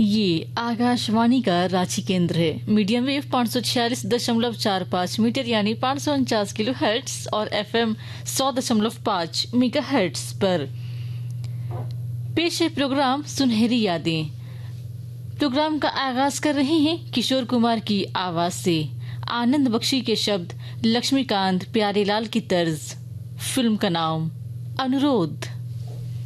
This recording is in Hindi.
ये आकाशवाणी का रांची केंद्र है। मीडियम वेव 546.45 मीटर यानी 549 किलो हर्ट्स और एफएम 100.5 मेगा हर्ट्स पर पेश है प्रोग्राम सुनहरी यादें। प्रोग्राम का आगाज कर रहे हैं किशोर कुमार की आवाज से। आनंद बख्शी के शब्द, लक्ष्मीकांत प्यारेलाल की तर्ज। फिल्म का नाम अनुरोध।